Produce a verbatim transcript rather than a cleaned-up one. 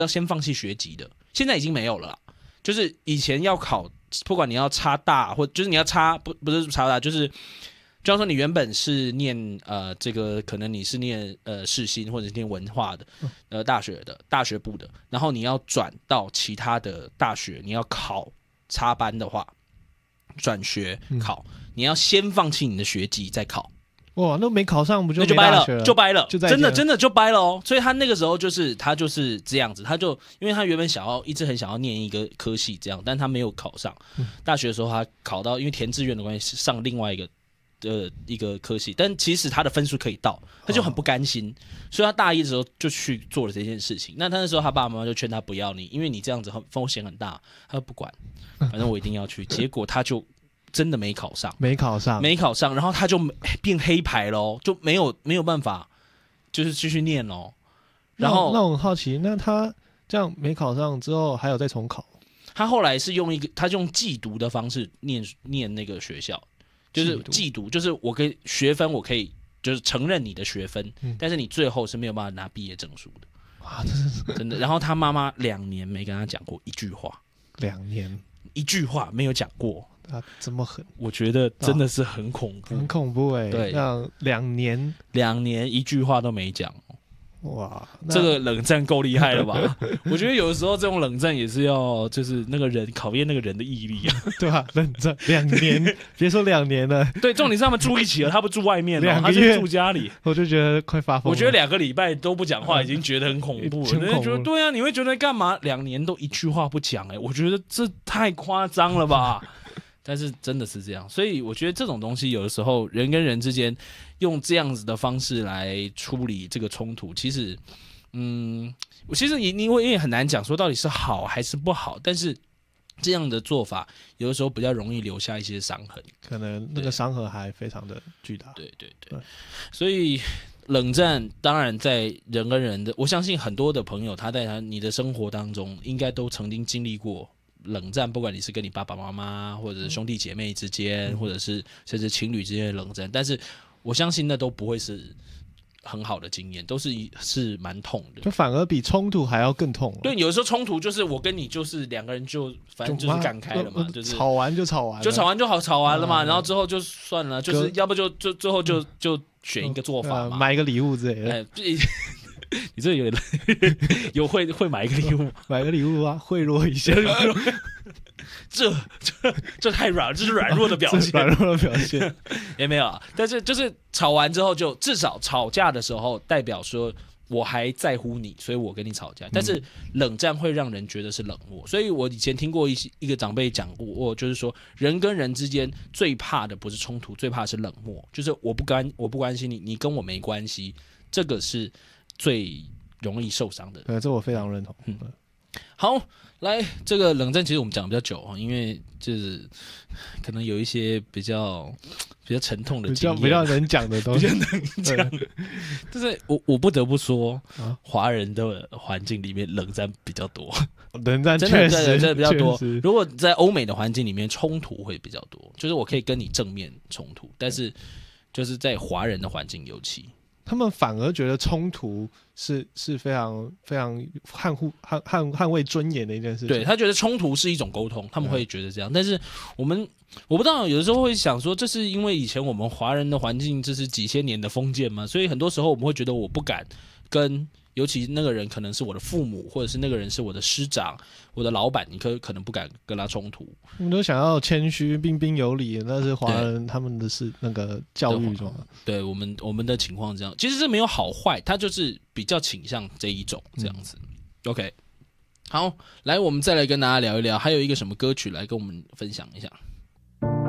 要先放弃学籍的，现在已经没有了啦。就是以前要考，不管你要插大或就是你要插不不是插大，就是就像说你原本是念呃这个可能你是念呃世新或者是念文化的呃大学的大学部的，然后你要转到其他的大学，你要考插班的话，转学考，嗯、你要先放弃你的学籍再考。 哇，那没考上不就那就掰了，就掰了， 就真的真的就掰了哦。所以他那个时候就是他就是这样子，他就因为他原本想要一直很想要念一个科系这样，但他没有考上。嗯、大学的时候他考到，因为填志愿的关系上另外一个呃一个科系，但其实他的分数可以到，他就很不甘心，哦、所以他大一的时候就去做了这件事情。那他那时候他爸爸妈妈就劝他不要你，因为你这样子很风险很大，他说不管，反正我一定要去。结果他就。真的没考上， 没考上， 没考上，然后他就变黑牌喽，就没有没有办法，就是继续念喽。然后那 我, 那我很好奇，那他这样没考上之后，还有再重考？ 他后来是用一个，他用寄读的方式念念那个学校，就是寄读，就是我可以学分，我可以就是承认你的学分，嗯、但是你最后是没有办法拿毕业证书的。 哇，真是真的。然后他妈妈两年没跟他讲过一句话， 两年一句话没有讲过。 啊，这么狠， 我觉得真的是很恐怖， 啊、很恐怖哎、欸！ 对， 那两年， 两年一句话都没讲， 哇， 这个冷战够厉害了吧？我觉得有的时候这种冷战也是要，就是那个人考验那个人的毅力啊， 对吧、啊？冷战两年，别说两年了， 对，重点是他们住一起了，他不住外面了， 两个月他是住家里， 我就觉得快发疯了。 我觉得两个礼拜都不讲话，已经觉得很恐怖了。人家觉得对啊，你会觉得干嘛？两年都一句话不讲、欸，哎，我觉得这太夸张了吧？但是真的是这样，所以我觉得这种东西有的时候人跟人之间用这样子的方式来处理这个冲突，其实，嗯，我其实你你也很难讲说到底是好还是不好，但是这样的做法有的时候比较容易留下一些伤痕， 可能那个伤痕还非常的巨大。 对对 对, 对，所以冷战当然在人跟人的，我相信很多的朋友他在他你的生活当中应该都曾经经历过。冷战，不管你是跟你爸爸妈妈，或者是兄弟姐妹之间，嗯、或者是甚至情侣之间的冷战，但是我相信那都不会是很好的经验，都是是蛮痛的， 就反而比冲突还要更痛。 对，有的时候冲突就是我跟你就是两个人就反正就是干开了嘛，就是吵完就吵完了， 就吵完就好，吵完了嘛，嗯、然后之后就算了，就是要不就就最后就就选一个做法嘛， 嗯、买一个礼物之类的。 哎你这有点有会会买一个礼物， 买个礼物啊，贿赂一下。 这这这太软，这是软弱的表现， 软弱的表现也没有啊。但是就是吵完之后就，就至少吵架的时候，代表说我还在乎你，所以我跟你吵架。但是冷战会让人觉得是冷漠，所以我以前听过一一个长辈讲过，就是说人跟人之间最怕的不是冲突，最怕的是冷漠，就是我不关我不关心你，你跟我没关系，这个是。最容易受伤的， 对，这我非常认同。嗯， 好，来这个冷战，其实我们讲的比较久，因为就是可能有一些比较比较沉痛的经验， 比较比较能讲的东西， 比较能讲。就是我我不得不说，华、啊、人的环境里面冷战比较多， 冷战确实真的比较多。如果在欧美的环境里面，冲突会比较多，就是我可以跟你正面冲突，但是就是在华人的环境尤其。 他们反而觉得冲突是是非常非常捍护捍捍捍卫尊严的一件事情。 对，他觉得冲突是一种沟通，他们会觉得这样。嗯、但是我们我不知道，有的时候会想说，这是因为以前我们华人的环境这是几千年的封建嘛，所以很多时候我们会觉得我不敢跟。尤其那个人可能是我的父母，或者是那个人是我的师长、我的老板，你可可能不敢跟他冲突。 我们都想要谦虚、彬彬有礼，那是华人他们的是那个教育中。 对, 对我们我们的情况这样，其实是没有好坏，他就是比较倾向这一种这样子。嗯、OK， 好，来我们再来跟大家聊一聊，还有一个什么歌曲来跟我们分享一下。